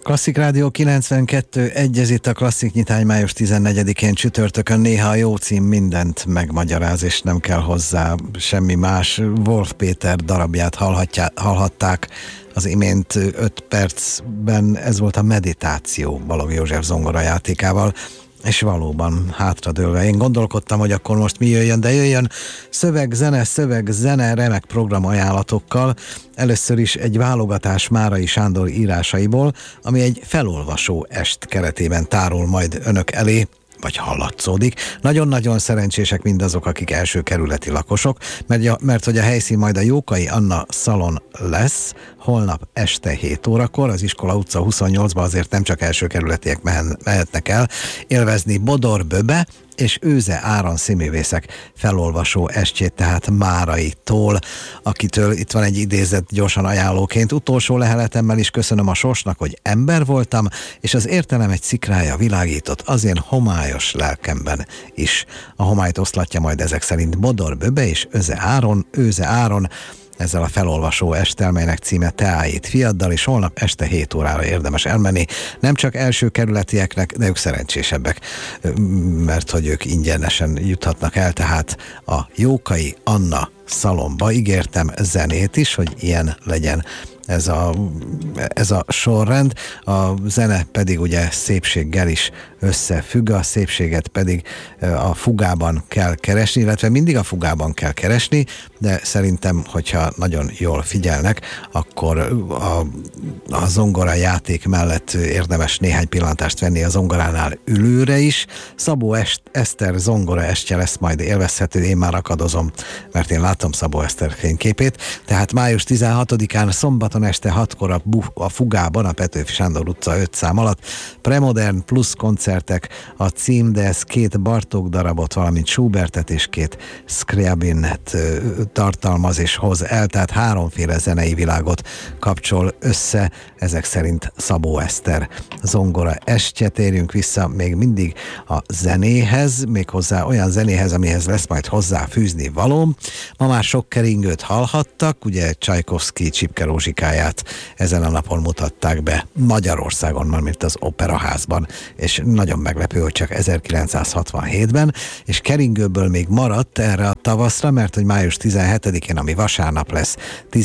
Klasszik Rádió 92.1, ez itt a Klasszik nyitány május 14-én csütörtökön. Néha a jó cím mindent megmagyaráz, és nem kell hozzá semmi más. Wolf Péter darabját hallhatták az imént 5 percben. Ez volt a Meditáció Balogh József zongorajátékával, és valóban hátradőlve. Én gondolkodtam, hogy akkor most mi jöjjön, de jöjjön szöveg-zene, remek programajánlatokkal. Először is egy válogatás Márai Sándor írásaiból, ami egy felolvasó est keretében tárul majd önök elé, vagy hallatszódik. Nagyon-nagyon szerencsések mindazok, akik első kerületi lakosok, mert hogy a helyszín majd a Jókai Anna Szalon lesz, holnap este 7 órakor, az Iskola utca 28-ba, azért nem csak első kerületiek mehetnek el, élvezni Bodor Böbe és Őze Áron színművészek felolvasó estjét, tehát Máraitól, akitől itt van egy idézet gyorsan ajánlóként. Utolsó leheletemmel is köszönöm a sorsnak, hogy ember voltam, és az értelem egy szikrája világított az én homályos lelkemben is. A homályt oszlatja majd ezek szerint Bodor Böbe és Őze Áron, ezzel a felolvasó esttel, melynek címe Teáit fiaddal, és holnap este 7 órára érdemes elmenni. Nem csak első kerületieknek, de ők szerencsésebbek, mert hogy ők ingyenesen juthatnak el, tehát a Jókai Anna Szalonba. Ígértem zenét is, hogy ilyen legyen ez a sorrend. A zene pedig ugye szépséggel is összefügg, a szépséget pedig a fugában kell keresni, illetve mindig a fugában kell keresni, de szerintem, hogyha nagyon jól figyelnek, akkor a zongora játék mellett érdemes néhány pillantást venni a zongoránál ülőre is. Szabó Eszter zongora estje lesz majd élvezhető, én már akadozom, mert én látom Szabó Eszter fényképét, tehát május 16-án szombaton este 6-kor a fugában, a Petőfi Sándor utca 5 szám alatt Premodern plusz koncertek a cím, de ez 2 Bartók darabot, valamint Schubertet és 2 Scriabinet tartalmaz és hoz el, tehát 3-féle zenei világot kapcsol össze, ezek szerint Szabó Eszter zongora estje. Térjünk vissza még mindig a zenéhez, méghozzá olyan zenéhez, amihez lesz majd hozzáfűzni való. Ma már sok keringőt hallhattak, ugye Csajkovszky Csipke Rózsikáját ezen a napon mutatták be Magyarországon, mármint az Operaházban, és nagyon meglepő, hogy csak 1967-ben, és keringőből még maradt erre a tavaszra, mert hogy május 17-én, ami vasárnap lesz,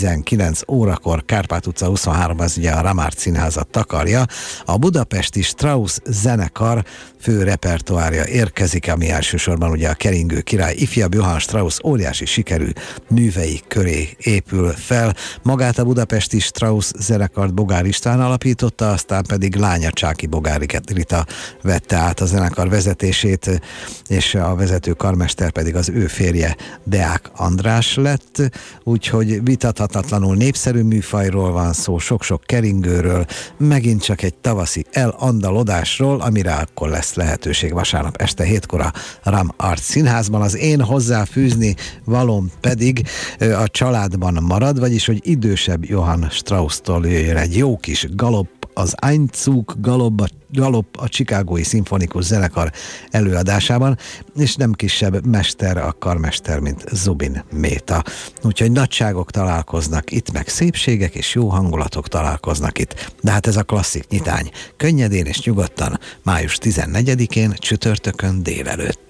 19 órakor, Kárpát utca 23, az ugye a Ramárt Színházat takarja, a budapesti Strauss zenekar fő repertoárja érkezik, ami elsősorban ugye a keringő király ifjabb Johann Strauss óriási sikerű művei köré épül fel. Magát a budapesti Strauss zenekart Bogár István alapította, aztán pedig lánya Csáky Bogár Rita vette át a zenekar vezetését, és a vezető karmester pedig az ő férje Deák András lett, úgyhogy vitathatatlanul népszerű műfajról van szó, sok-sok keringőről, megint csak egy tavaszi elandalodásról, amire akkor lesz lehetőség vasárnap este 7-kor a Ramárt Színházban. Az én hozzáfűzni valóm pedig a családban marad, vagyis hogy idősebb Johann Strauss-tól jöjjön egy jó kis galopp, az Einzug Galopp a Chicagói Szimfonikus Zenekar előadásában, és nem kisebb mester a karmester, mint Zubin Méta. Úgyhogy nagyságok találkoznak itt, meg szépségek és jó hangulatok találkoznak itt. De hát ez a klasszik nyitány. Könnyedén és nyugodtan május 14-én csütörtökön délelőtt.